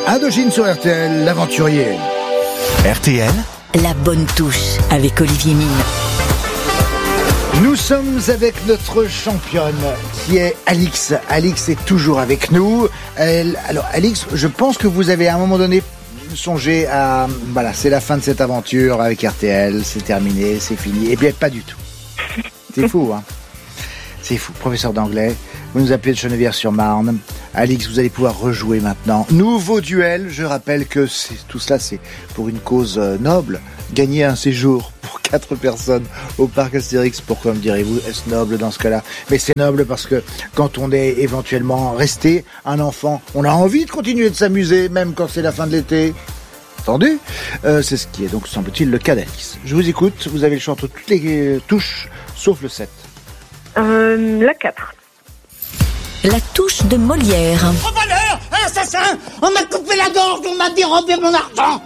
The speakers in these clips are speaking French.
Indochine sur RTL, l'aventurier. RTL, la bonne touche avec Olivier Mine. Nous sommes avec notre championne qui est Alix. Alix est toujours avec nous. Alors Alix, je pense que vous avez à un moment donné songé à... Voilà, c'est la fin de cette aventure avec RTL, c'est terminé, c'est fini. Eh bien, pas du tout. C'est fou, hein. C'est fou. Professeur d'anglais, vous nous appelez de Chenevière-sur-Marne. Alix, vous allez pouvoir rejouer maintenant. Nouveau duel. Je rappelle que tout cela, c'est pour une cause noble. Gagner un séjour pour 4 personnes au parc Astérix. Pourquoi me direz-vous, est-ce noble dans ce cas-là? Mais c'est noble parce que quand on est éventuellement resté un enfant, on a envie de continuer de s'amuser, même quand c'est la fin de l'été. Entendu? C'est ce qui est donc, semble-t-il, le cas d'Alix. Je vous écoute. Vous avez le choix entre toutes les touches, sauf le 7. La 4. La touche de Molière. En valeur, assassin, on m'a coupé la gorge, on m'a dérobé mon argent.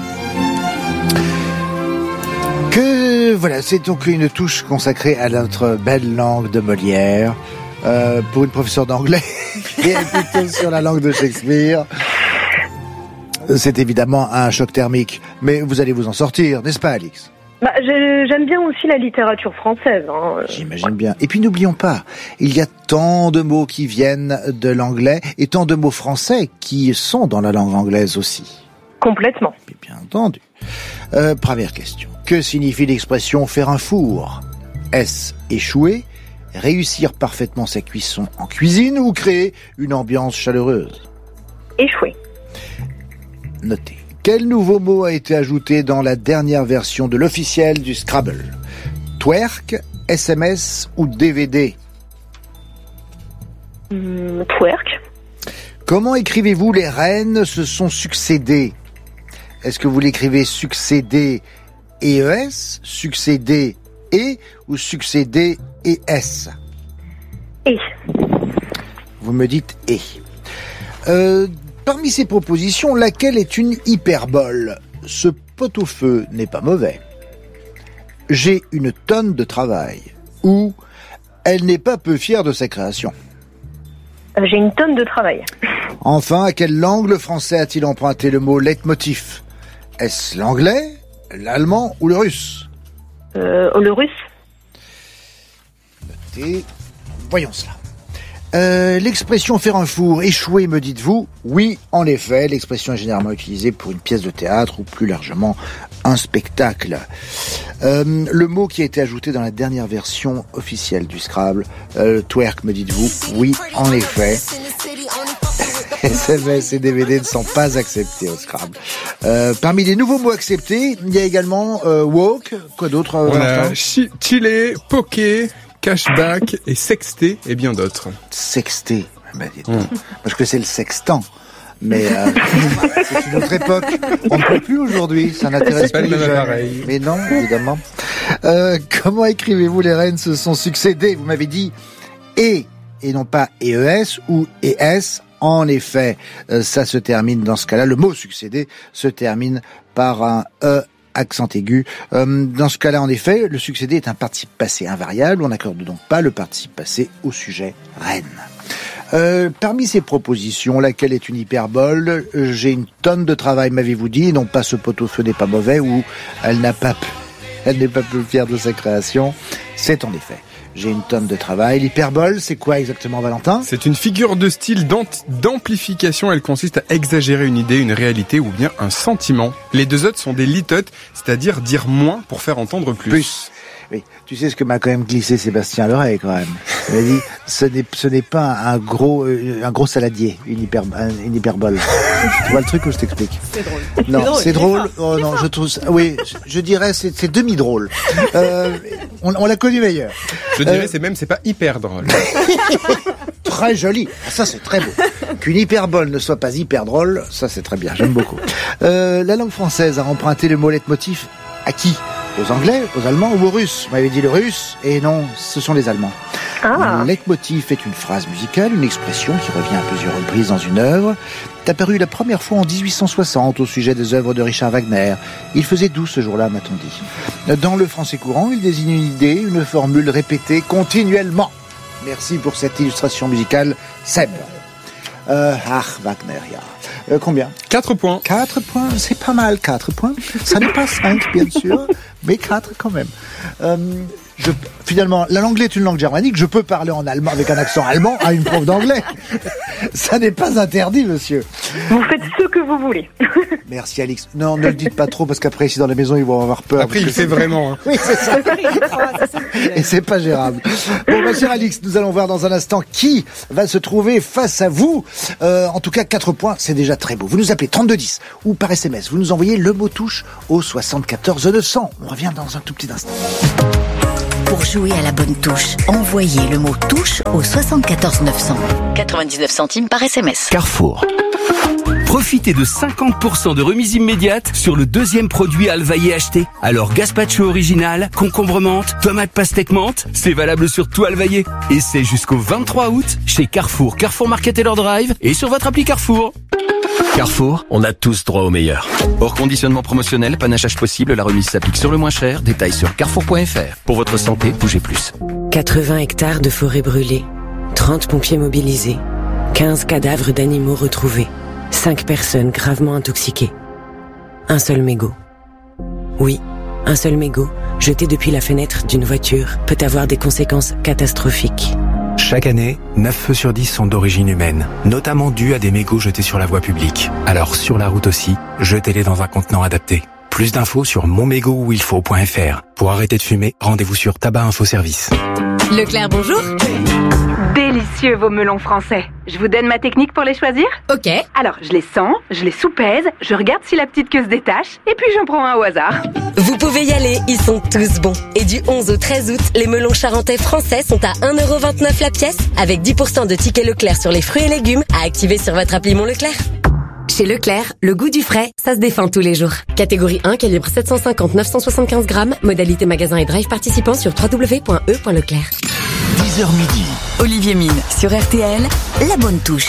Voilà, c'est donc une touche consacrée à notre belle langue de Molière, pour une professeure d'anglais qui est plutôt sur la langue de Shakespeare. C'est évidemment un choc thermique, mais vous allez vous en sortir, n'est-ce pas, Alix? J'aime bien aussi la littérature française. J'imagine bien. Et puis n'oublions pas, il y a tant de mots qui viennent de l'anglais et tant de mots français qui sont dans la langue anglaise aussi. Complètement. Bien entendu. Première question. Que signifie l'expression faire un four? Est-ce échouer, réussir parfaitement sa cuisson en cuisine ou créer une ambiance chaleureuse? Échouer. Notez. Quel nouveau mot a été ajouté dans la dernière version de l'officiel du Scrabble? Twerk, SMS ou DVD? Twerk. Comment écrivez-vous les reines se sont succédées? Est-ce que vous l'écrivez succédé ES, succédé E ou succédé ES? E. Vous me dites E. Parmi ces propositions, laquelle est une hyperbole? Ce pot-au-feu n'est pas mauvais. J'ai une tonne de travail. Ou elle n'est pas peu fière de sa création. J'ai une tonne de travail. Enfin, à quelle langue le français a-t-il emprunté le mot leitmotiv? Est-ce l'anglais, l'allemand ou le russe? Le russe. Notez. Voyons cela. L'expression faire un four, échouer, me dites-vous? Oui, en effet, l'expression est généralement utilisée pour une pièce de théâtre ou plus largement un spectacle. Le mot qui a été ajouté dans la dernière version officielle du Scrabble, twerk, me dites-vous? Oui, en effet. SMS et DVD ne sont pas acceptés au Scrabble. Parmi les nouveaux mots acceptés, il y a également woke, quoi d'autre? Voilà, chiller, poker, cashback et sexter et bien d'autres. Sexter, dites donc. Moi je connaissais le sextant, mais c'est une autre époque. On ne peut plus aujourd'hui, ça n'intéresse pas le les même jeunes. appareil. Mais non, évidemment. Comment écrivez-vous les reines se sont succédées? Vous m'avez dit et non pas EES ou ES. En effet, ça se termine dans ce cas-là. Le mot succédé se termine par un E accent aigu. Dans ce cas-là, en effet, le succédé est un participe passé invariable. On n'accorde donc pas le participe passé au sujet reine. Parmi ces propositions, laquelle est une hyperbole? J'ai une tonne de travail, m'avez-vous dit, non pas ce pot-au-feu n'est pas mauvais, ou elle n'est pas peu fière de sa création. C'est en effet. J'ai une tonne de travail. L'hyperbole, c'est quoi exactement, Valentin? C'est une figure de style d'amplification. Elle consiste à exagérer une idée, une réalité ou bien un sentiment. Les deux autres sont des litotes, c'est-à-dire dire moins pour faire entendre plus. Oui, tu sais ce que m'a quand même glissé Sébastien à l'oreille quand même. Il m'a dit, ce n'est pas un gros saladier, une hyperbole. Tu vois le truc ou je t'explique? C'est drôle. Non, c'est drôle. Oh non, je trouve ça, oui, je dirais c'est demi-drôle. On l'a connu meilleur. Je dirais c'est pas hyper drôle. Très joli. Ça c'est très beau. Qu'une hyperbole ne soit pas hyper drôle, ça c'est très bien, j'aime beaucoup. La langue française a emprunté le mot leitmotiv à qui? Aux Anglais, aux Allemands ou aux Russes? Vous m'avez dit le russe, et non, ce sont les Allemands. Ah. Leitmotiv est une phrase musicale, une expression qui revient à plusieurs reprises dans une œuvre. C'est apparu la première fois en 1860 au sujet des œuvres de Richard Wagner. Il faisait doux ce jour-là, m'a-t-on dit. Dans le français courant, il désigne une idée, une formule répétée continuellement. Merci pour cette illustration musicale, Seb. Wagner, ja. Combien? 4 points. 4 points, c'est pas mal, 4 points. Ça n'est pas 5, bien sûr, mais 4 quand même. Finalement, l'anglais est une langue germanique. Je peux parler en allemand avec un accent allemand à une prof d'anglais. Ça n'est pas interdit, monsieur. Vous faites ce que vous voulez. Merci, Alix. Non, ne le dites pas trop, parce qu'après, ici, dans la maison, ils vont avoir peur. Après, il fait vraiment. Hein. Oui, c'est ça. Et c'est pas gérable. Bon, ma chère Alix, nous allons voir dans un instant qui va se trouver face à vous. En tout cas, 4 points, c'est déjà très beau. Vous nous appelez 3210 ou par SMS. Vous nous envoyez le mot touche au 74 900. On revient dans un tout petit instant. Pour jouer à la bonne touche, envoyez le mot touche au 74 900. 99 centimes par SMS. Carrefour. Profitez de 50% de remise immédiate sur le deuxième produit Alvaillé acheté. Alors gazpacho original, concombre menthe, tomate pastèque menthe, c'est valable sur tout Alvaillé. Et c'est jusqu'au 23 août chez Carrefour, Carrefour Market et leur Drive et sur votre appli Carrefour. Carrefour, on a tous droit au meilleur. Hors conditionnement promotionnel, panachage possible, la remise s'applique sur le moins cher. Détails sur carrefour.fr. Pour votre santé, bougez plus. 80 hectares de forêt brûlée, 30 pompiers mobilisés, 15 cadavres d'animaux retrouvés, 5 personnes gravement intoxiquées. Un seul mégot. Oui, un seul mégot, jeté depuis la fenêtre d'une voiture, peut avoir des conséquences catastrophiques. Chaque année, 9 feux sur 10 sont d'origine humaine, notamment dus à des mégots jetés sur la voie publique. Alors sur la route aussi, jetez-les dans un contenant adapté. Plus d'infos sur monmégotuilfaut.fr. Pour arrêter de fumer, rendez-vous sur Tabac Info Service. Leclerc, bonjour. Délicieux vos melons français. Je vous donne ma technique pour les choisir ? Ok. Alors, je les sens, je les soupèse, je regarde si la petite queue se détache, et puis j'en prends un au hasard. Vous pouvez y aller, ils sont tous bons. Et du 11 au 13 août, les melons charentais français sont à 1,29€ la pièce, avec 10% de tickets Leclerc sur les fruits et légumes à activer sur votre appli Mon Leclerc. Chez Leclerc, le goût du frais, ça se défend tous les jours. Catégorie 1, calibre 750-975 grammes, modalité magasin et drive participant sur www.e.leclerc. 10h midi. Olivier Mine sur RTL, la bonne touche.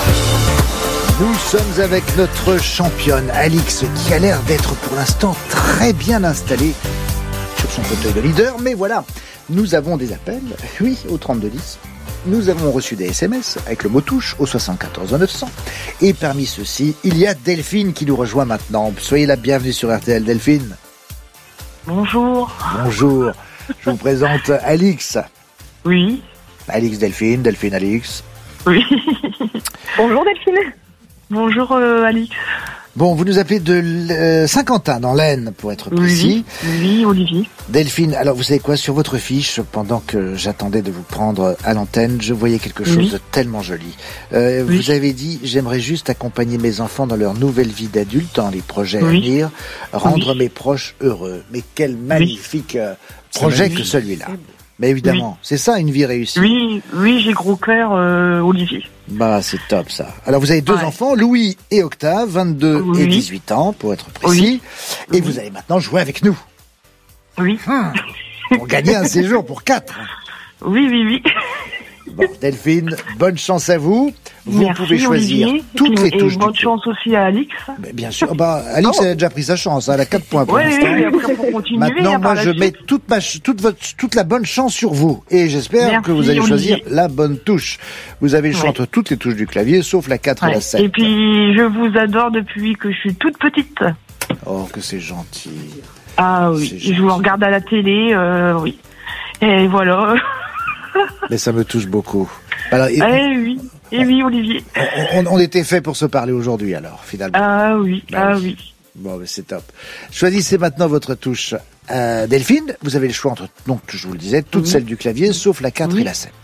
Nous sommes avec notre championne Alix, qui a l'air d'être pour l'instant très bien installée sur son fauteuil de leader. Mais voilà, nous avons des appels, oui, au 3210. Nous avons reçu des SMS avec le mot touche au 74 900. Et parmi ceux-ci, il y a Delphine qui nous rejoint maintenant. Soyez la bienvenue sur RTL, Delphine. Bonjour. Bonjour. Je vous présente Alix. Oui. Alix, Delphine, Delphine, Alix. Oui. Bonjour Delphine. Bonjour Alix. Bon, vous nous appelez de Saint-Quentin, dans l'Aisne, pour être précis. Oui, Olivier. Delphine, alors vous savez quoi, sur votre fiche, pendant que j'attendais de vous prendre à l'antenne, je voyais quelque chose de tellement joli. Vous avez dit, j'aimerais juste accompagner mes enfants dans leur nouvelle vie d'adulte, dans les projets à venir, rendre mes proches heureux. Mais quel magnifique projet que celui-là. Mais évidemment, c'est ça, une vie réussie. Oui, j'ai gros cœur, Olivier. Bah, c'est top, ça. Alors, vous avez 2 enfants, Louis et Octave, 22 et 18 ans, pour être précis. Et vous allez maintenant jouer avec nous. Oui. Pour gagner un séjour pour 4. Oui. Bon, Delphine, bonne chance à vous. Vous Merci, pouvez choisir Olivier. toutes les touches. Et bonne chance aussi à Alix. Mais bien sûr. Bah, Alix, elle a déjà pris sa chance. Elle a 4 points pour l'instant. Oui, après, pour continuer. Maintenant, moi, je mets toute la bonne chance sur vous. Et j'espère que vous allez choisir la bonne touche. Vous avez le choix entre toutes les touches du clavier, sauf la 4 et la 7. Et puis, je vous adore depuis que je suis toute petite. Oh, que c'est gentil. Ah oui, je vous regarde à la télé, oui. Et voilà. Mais ça me touche beaucoup. Alors, oui, Olivier. On était fait pour se parler aujourd'hui, alors, finalement. Ah oui, oui. Bon, mais c'est top. Choisissez maintenant votre touche. Delphine, vous avez le choix entre, donc, je vous le disais, toutes celles du clavier, sauf la 4 et la 7.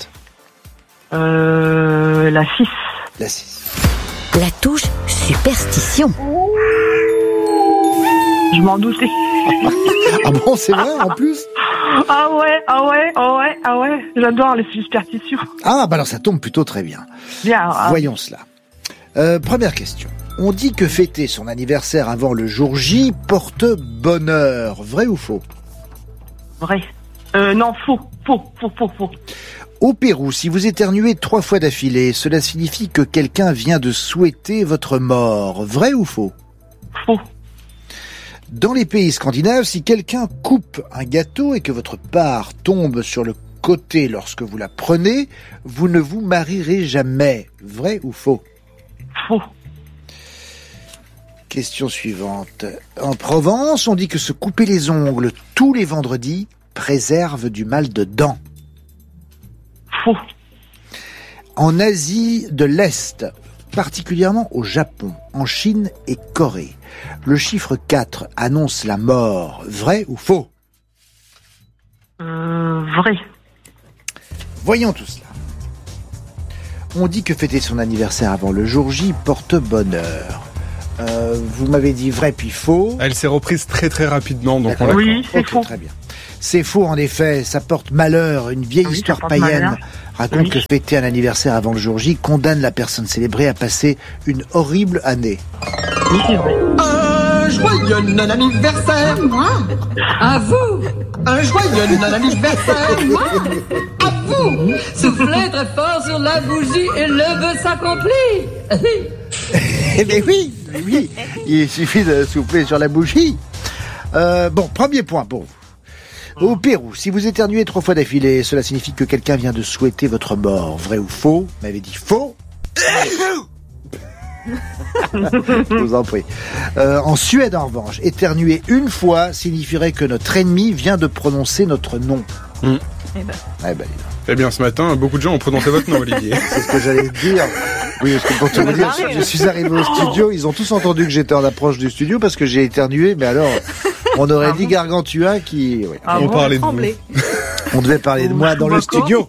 La 6. La 6. La touche superstition. Je m'en doutais. Ah bon, c'est vrai, en plus? Ah ouais. J'adore les superstitions. Ah, bah alors ça tombe plutôt très bien. Bien. Voyons cela. Première question. On dit que fêter son anniversaire avant le jour J porte bonheur. Vrai ou faux? Vrai. Non, faux. Au Pérou, si vous éternuez 3 fois d'affilée, cela signifie que quelqu'un vient de souhaiter votre mort. Vrai ou faux? Faux. Dans les pays scandinaves, si quelqu'un coupe un gâteau et que votre part tombe sur le côté lorsque vous la prenez, vous ne vous marierez jamais. Vrai ou faux? Faux. Question suivante. En Provence, on dit que se couper les ongles tous les vendredis préserve du mal de dents. Faux. En Asie de l'Est, particulièrement au Japon, en Chine et Corée, le chiffre 4 annonce la mort. Vrai ou faux? Vrai. Voyons tout cela. On dit que fêter son anniversaire avant le jour J porte bonheur. Vous m'avez dit vrai puis faux. Elle s'est reprise très très rapidement, donc D'accord. Oui, c'est faux. Très bien. C'est faux en effet, ça porte malheur. Une vieille histoire païenne raconte que fêter un anniversaire avant le jour J condamne la personne célébrée à passer une horrible année. Oui, c'est vrai. Un joyeux anniversaire, moi. À vous. Un joyeux anniversaire, moi. À vous. Soufflez très fort sur la bougie et le vœu s'accomplit. Eh bien oui, il suffit de souffler sur la bougie. Bon, premier point pour vous. Au Pérou, si vous éternuez 3 fois d'affilée, cela signifie que quelqu'un vient de souhaiter votre mort. Vrai ou faux? Vous m'avez dit faux. Je vous en prie. En Suède, en revanche, éternuer une fois signifierait que notre ennemi vient de prononcer notre nom. Eh bien, ce matin, beaucoup de gens ont prononcé votre nom, Olivier. C'est ce que j'allais dire. Oui, parce que pour te dire, je suis arrivé au studio, ils ont tous entendu que j'étais en approche du studio parce que j'ai éternué, mais alors, on aurait dit Gargantua qui... Oui. On parlait de vous. On devait parler de moi dans le studio.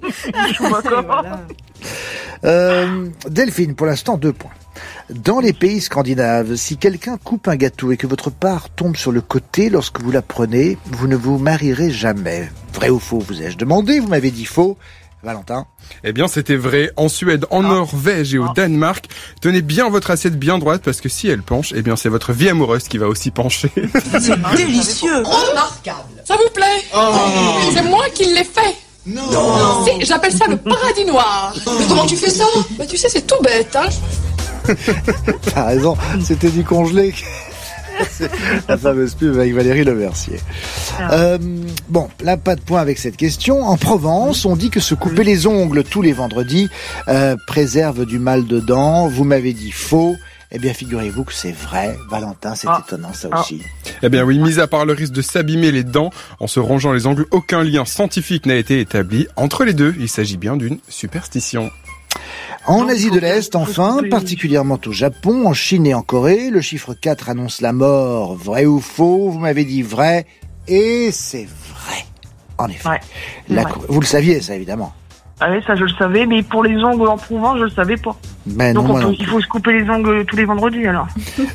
Delphine, pour l'instant, 2 points. Dans les pays scandinaves, si quelqu'un coupe un gâteau et que votre part tombe sur le côté lorsque vous la prenez, vous ne vous marierez jamais. Vrai ou faux, vous ai-je demandé? Vous m'avez dit faux. Valentin? Eh bien, c'était vrai. En Suède, en Norvège et au Danemark, tenez bien votre assiette bien droite parce que si elle penche, eh bien, c'est votre vie amoureuse qui va aussi pencher. C'est délicieux. Remarquable. Ça vous plaît? C'est moi qui l'ai fait. Non. Si, j'appelle ça le paradis noir. Mais comment tu fais ça? Bah, tu sais, c'est tout bête, hein. T'as raison, c'était du congelé. C'est la fameuse pub avec Valérie Lemercier. Bon, là, pas de point avec cette question. En Provence, on dit que se couper les ongles tous les vendredis préserve du mal de dents. Vous m'avez dit faux. Eh bien, figurez-vous que c'est vrai. Valentin, c'est étonnant, ça aussi. Eh bien oui, mis à part le risque de s'abîmer les dents en se rongeant les ongles, aucun lien scientifique n'a été établi entre les deux. Il s'agit bien d'une superstition. En Asie de l'Est, enfin, particulièrement au Japon, en Chine et en Corée, le chiffre 4 annonce la mort. Vrai ou faux? Vous m'avez dit vrai, et c'est vrai. En effet. Vous le saviez, ça, évidemment. Ah oui, ça je le savais, mais pour les ongles en Provence, je le savais pas. Ben donc non, il faut se couper les ongles tous les vendredis alors.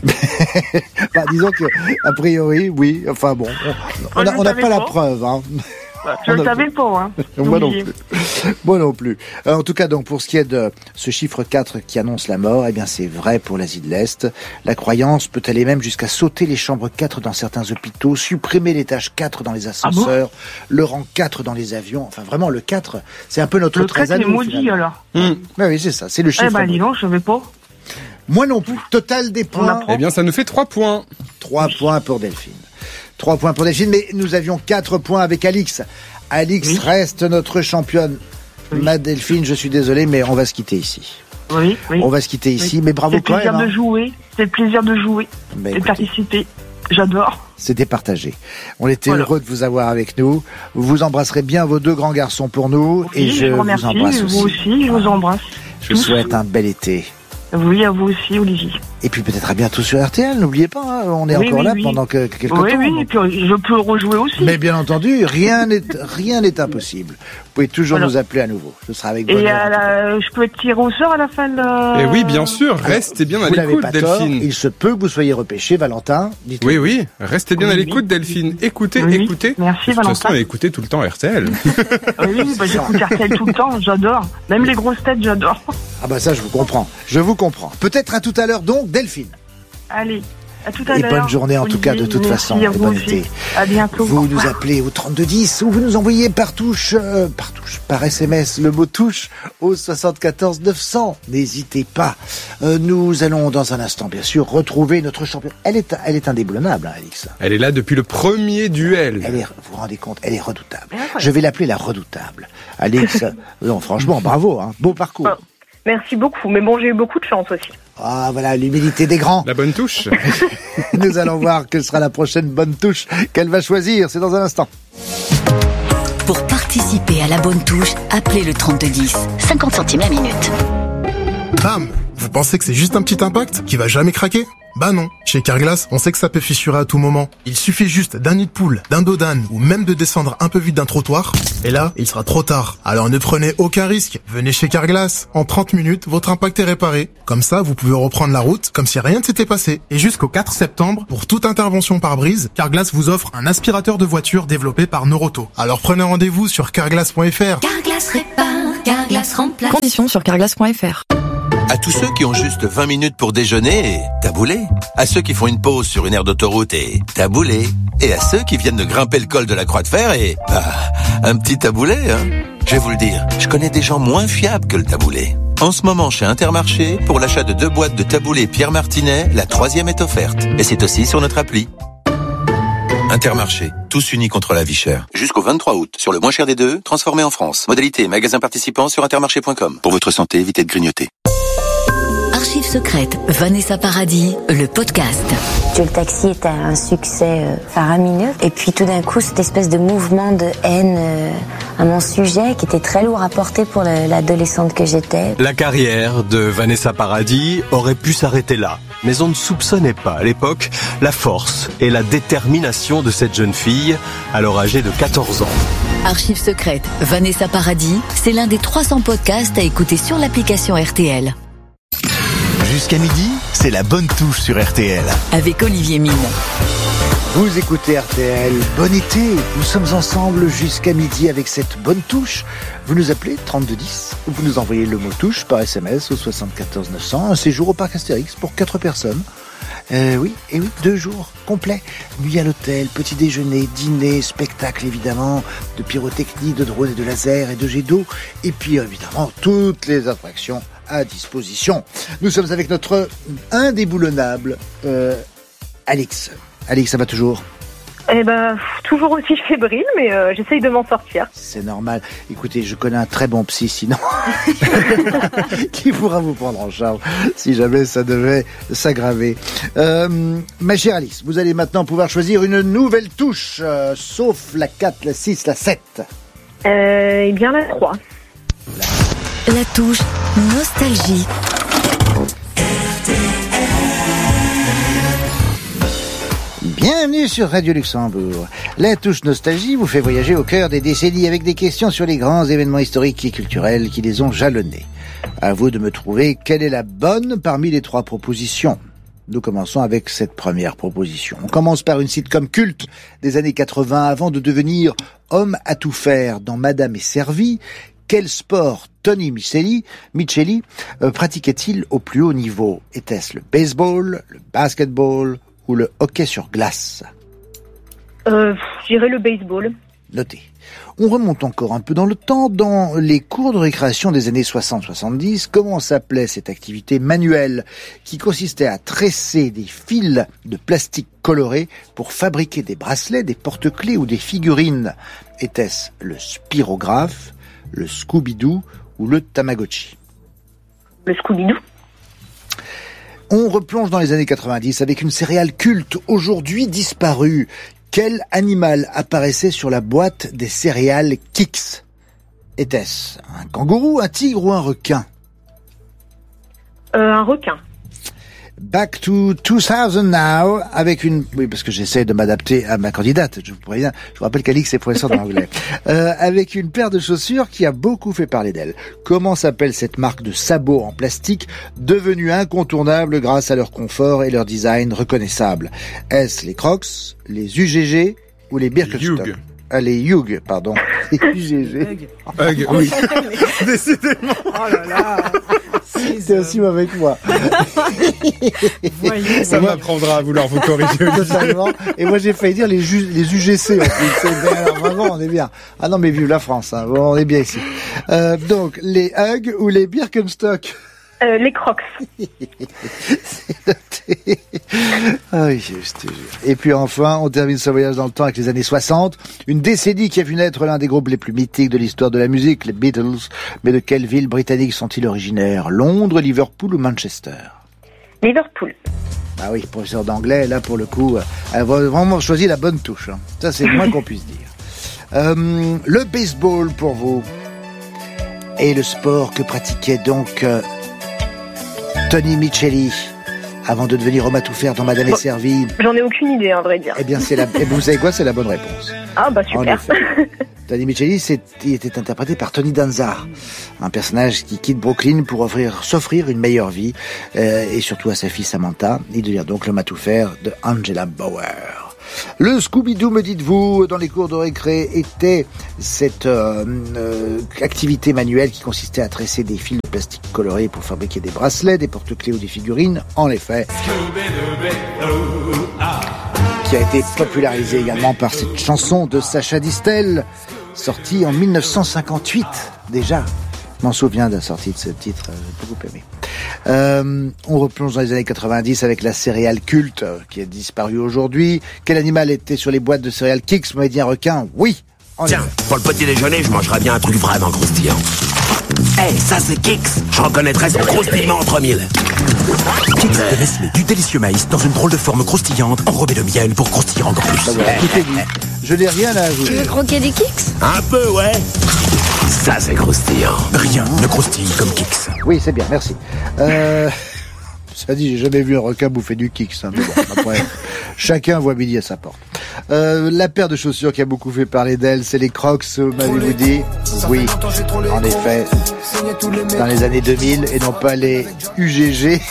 Bah, disons que, a priori, oui. Enfin bon, on n'a pas la preuve, hein. Je le savais pas, hein. Moi non plus. Moi non plus. En tout cas, donc, pour ce qui est de ce chiffre 4 qui annonce la mort, eh bien, c'est vrai pour l'Asie de l'Est. La croyance peut aller même jusqu'à sauter les chambres 4 dans certains hôpitaux, supprimer l'étage 4 dans les ascenseurs, le rang 4 dans les avions. Enfin, vraiment, le 4, c'est un peu notre 13 à nous. Le 4 est maudit, alors. Oui, c'est ça. C'est le chiffre. Eh ben, dis donc, je savais pas. Moi non plus. Total des points. Eh bien, ça nous fait 3 points. 3 points pour Delphine. 3 points pour Delphine, mais nous avions 4 points avec Alix. Alix reste notre championne. Ma Delphine, je suis désolé, mais on va se quitter ici. Oui. On va se quitter ici, mais bravo quand même. C'est le plaisir de jouer, de participer. J'adore. C'était partagé. On était heureux de vous avoir avec nous. Vous embrasserez bien vos 2 grands garçons pour nous. Oui, et je vous embrasse aussi. Vous aussi, je vous embrasse. Je vous souhaite un bel été. Oui, à vous aussi, Olivier. Et puis peut-être à bientôt sur RTL, n'oubliez pas, hein, on est encore là pendant quelques temps. Oui, et puis je peux rejouer aussi. Mais bien entendu, rien n'est impossible. Vous pouvez toujours nous appeler à nouveau. Ce sera avec bonheur. Et je peux être tiré au sort à la fin de... Et oui, bien sûr, restez bien à l'écoute, Delphine. Il se peut que vous soyez repêché, Valentin. Oui, restez bien à l'écoute, Delphine. Écoutez. Merci, Valentin. De toute façon, écoutez tout le temps RTL. Oui, j'écoute RTL tout le temps, j'adore. Même les grosses têtes, j'adore. Ah bah ça, je vous comprends. Peut-être à tout à l'heure donc, Delphine. Allez, à tout à l'heure. Et bonne journée en tout cas, de toute façon. Et bon été. À bientôt. Vous nous appelez au 3210 ou vous nous envoyez par SMS, le mot touche au 74 900. N'hésitez pas. Nous allons dans un instant, bien sûr, retrouver notre championne. Elle est indéboulonnable, hein, Alix. Elle est là depuis le premier duel. Vous vous rendez compte, elle est redoutable. Je vais l'appeler la redoutable. Alix, non, franchement, bravo, hein, beau parcours. Merci beaucoup. Mais bon, j'ai eu beaucoup de chance aussi. Ah, voilà, l'humilité des grands. La bonne touche. Nous allons voir quelle sera la prochaine bonne touche qu'elle va choisir. C'est dans un instant. Pour participer à la bonne touche, appelez le 3210. 50 centimes la minute. Bam! Vous pensez que c'est juste un petit impact qui va jamais craquer? Bah non. Chez Carglass, on sait que ça peut fissurer à tout moment. Il suffit juste d'un nid de poule, d'un dos d'âne ou même de descendre un peu vite d'un trottoir. Et là, il sera trop tard. Alors ne prenez aucun risque. Venez chez Carglass. En 30 minutes, votre impact est réparé. Comme ça, vous pouvez reprendre la route comme si rien ne s'était passé. Et jusqu'au 4 septembre, pour toute intervention pare-brise, Carglass vous offre un aspirateur de voiture développé par Noroto. Alors prenez rendez-vous sur carglass.fr. Carglass répare, Carglass remplace. Conditions sur carglass.fr. À tous ceux qui ont juste 20 minutes pour déjeuner, et taboulé. À ceux qui font une pause sur une aire d'autoroute et taboulé. Et à ceux qui viennent de grimper le col de la Croix de Fer et, un petit taboulé, hein. Je vais vous le dire, je connais des gens moins fiables que le taboulé. En ce moment, chez Intermarché, pour l'achat de 2 boîtes de taboulé Pierre Martinet, la 3e est offerte. Et c'est aussi sur notre appli. Intermarché, tous unis contre la vie chère. Jusqu'au 23 août, sur le moins cher des deux, transformé en France. Modalité, magasin participant sur intermarché.com. Pour votre santé, évitez de grignoter. Archives secrètes, Vanessa Paradis, le podcast. Le taxi était un succès faramineux. Et puis tout d'un coup, cette espèce de mouvement de haine à mon sujet qui était très lourd à porter pour l'adolescente que j'étais. La carrière de Vanessa Paradis aurait pu s'arrêter là. Mais on ne soupçonnait pas à l'époque la force et la détermination de cette jeune fille, alors âgée de 14 ans. Archives secrètes, Vanessa Paradis, c'est l'un des 300 podcasts à écouter sur l'application RTL. Jusqu'à midi, c'est la bonne touche sur RTL. Avec Olivier Mine. Vous écoutez RTL, bon été, nous sommes ensemble jusqu'à midi avec cette bonne touche. Vous nous appelez 3210, vous nous envoyez le mot touche par SMS au 74 900, un séjour au parc Astérix pour 4 personnes. Oui, 2 jours complets. Nuit à l'hôtel, petit déjeuner, dîner, spectacle évidemment, de pyrotechnie, de drones et de lasers et de jets d'eau. Et puis évidemment, toutes les attractions à disposition. Nous sommes avec notre indéboulonnable Alix. Alix, ça va toujours ? Toujours aussi fébrile, mais j'essaye de m'en sortir. C'est normal. Écoutez, je connais un très bon psy, sinon, qui pourra vous prendre en charge si jamais ça devait s'aggraver. Ma chère Alice, vous allez maintenant pouvoir choisir une nouvelle touche, sauf la 4, la 6, la 7. Bien la 3. La touche nostalgie. Bienvenue sur Radio Luxembourg. La touche nostalgie vous fait voyager au cœur des décennies avec des questions sur les grands événements historiques et culturels qui les ont jalonnés. À vous de me trouver quelle est la bonne parmi les 3 propositions. Nous commençons avec cette première proposition. On commence par une sitcom culte des années 80 avant de devenir homme à tout faire dans Madame est servie. Quel sport Tony Micheli pratiquait-il au plus haut niveau ? Était-ce le baseball, le basketball ou le hockey sur glace ? Je dirais le baseball. Notez. On remonte encore un peu dans le temps. Dans les cours de récréation des années 60-70, comment s'appelait cette activité manuelle qui consistait à tresser des fils de plastique colorés pour fabriquer des bracelets, des porte-clés ou des figurines ? Était-ce le spirographe, le Scooby-Doo ou le Tamagotchi ? Le Scooby-Doo. On replonge dans les années 90 avec une céréale culte, aujourd'hui disparue. Quel animal apparaissait sur la boîte des céréales Kix ? Était-ce un kangourou, un tigre ou un requin ? Un requin. Back to 2000 now, avec une... Oui, parce que j'essaie de m'adapter à ma candidate, je vous préviens. Je vous rappelle qu'Alix est professeur d'anglais. Avec une paire de chaussures qui a beaucoup fait parler d'elle. Comment s'appelle cette marque de sabots en plastique, devenue incontournable grâce à leur confort et leur design reconnaissable ? Est-ce les Crocs, les UGG ou les Birkenstock ? Les Hugh, pardon. Les UGG. Hugh, oui. Décidément. Oh là là. C'est aussi mauvais que moi. Ça m'apprendra à vouloir vous corriger. Totalement. Et moi, j'ai failli dire les UGC. En plus. Alors, vraiment, on est bien. Ah non, mais vive la France. Hein. Bon, on est bien ici. Donc, les Hugh ou les Birkenstock ? Les Crocs. C'est noté. Ah oui, je te jure. Et puis enfin, on termine ce voyage dans le temps avec les années 60. Une décennie qui a vu naître l'un des groupes les plus mythiques de l'histoire de la musique, les Beatles. Mais de quelle ville britannique sont-ils originaires? Londres, Liverpool ou Manchester? Liverpool. Ah oui, professeur d'anglais, là pour le coup, elle a vraiment choisi la bonne touche. Hein. Ça, c'est le moins qu'on puisse dire. Le baseball pour vous. Et le sport que pratiquait donc Tony Micheli avant de devenir homme à tout faire dans Madame est servie. J'en ai aucune idée, à vrai dire. Eh bien, et vous savez quoi? C'est la bonne réponse. Ah bah super. Tony Micheli, il était interprété par Tony Danza, un personnage qui quitte Brooklyn pour s'offrir une meilleure vie, et surtout à sa fille Samantha. Il devient donc l'homme à tout faire de Angela Bauer. Le Scooby-Doo, me dites-vous, dans les cours de récré, était cette activité manuelle qui consistait à tresser des fils de plastique colorés pour fabriquer des bracelets, des porte-clés ou des figurines. En effet, qui a été popularisé également par cette chanson de Sacha Distel, sortie en 1958 déjà. Je m'en souviens de la sortie de ce titre, j'ai beaucoup aimé. On replonge dans les années 90 avec la céréale culte qui a disparu aujourd'hui. Quel animal était sur les boîtes de céréales Kix? Vous m'avez dit un requin? Oui. Tiens, pour le petit déjeuner, je mangerai bien un truc vraiment croustillant. Hey, ça c'est Kix. Je reconnaîtrais son croustillement entre mille. Kix de Nestlé, du délicieux maïs dans une drôle de forme croustillante, enrobée de miel pour croustillir encore plus. Je n'ai rien à ajouter. Tu veux croquer des Kix? Un peu, ouais. Ça c'est croustillant. Rien ne croustille comme Kix. Oui, c'est bien, merci. Ça dit, j'ai jamais vu un requin bouffer du Kix. Hein, mais bon, après, chacun voit midi à sa porte. La paire de chaussures qui a beaucoup fait parler d'elle, c'est les Crocs, m'avez-vous dit? Oui, en effet, dans les années 2000, et non pas les UGG.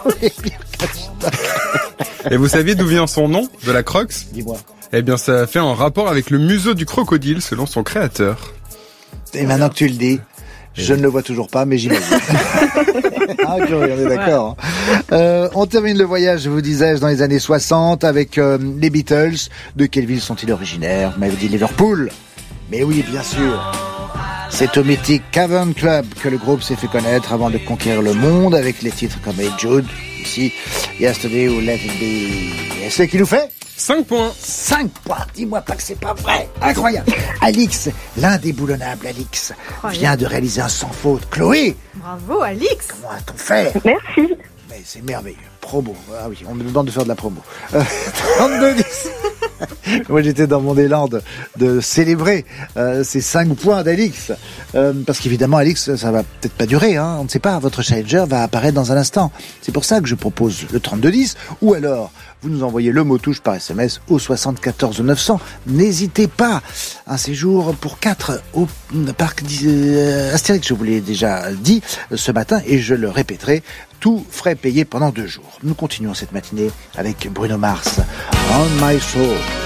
Et vous saviez d'où vient son nom, de la Crocs? Dis-moi. Eh bien, ça a fait un rapport avec le museau du crocodile, selon son créateur. Et maintenant que tu le dis, je ne le vois toujours pas, mais j'imagine. Ah, ok, on est d'accord. On termine le voyage, vous disais-je, dans les années 60 avec les Beatles. De quelle ville sont-ils originaires? Vous m'avez dit Liverpool. Mais oui, bien sûr. C'est au mythique Cavern Club que le groupe s'est fait connaître avant de conquérir le monde avec les titres comme Hey Jude, ici, Yesterday ou Let It Be. Et ce qui nous fait 5 points. 5 points. Dis-moi pas que c'est pas vrai. Incroyable. Alix, l'indéboulonnable Alix, vient de réaliser un sans faute. Chloé. Bravo, Alix. Comment a-t-on fait? Merci. Mais c'est merveilleux. Promo. Ah oui, on me demande de faire de la promo. 32-10. Moi, j'étais dans mon élan de célébrer ces 5 points d'Alix. Parce qu'évidemment, Alix, ça va peut-être pas durer. Hein. On ne sait pas. Votre challenger va apparaître dans un instant. C'est pour ça que je propose le 32-10. Ou alors, vous nous envoyez le mot touche par SMS au 74 900. N'hésitez pas. Un séjour pour 4 au parc Astérix, je vous l'ai déjà dit ce matin et je le répéterai. Tout frais payé pendant 2 jours. Nous continuons cette matinée avec Bruno Mars. On My Soul.